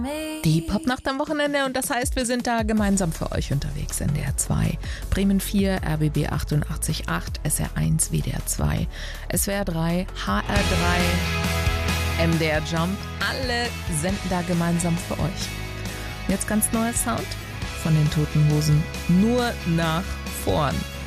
Die Popnacht am Wochenende und das heißt, wir sind da gemeinsam für euch unterwegs. NDR 2, Bremen 4, RBB 88.8, SR 1, WDR 2, SWR 3, HR 3, MDR Jump. Alle senden da gemeinsam für euch. Und jetzt ganz neuer Sound von den Toten Hosen. Nur nach vorn.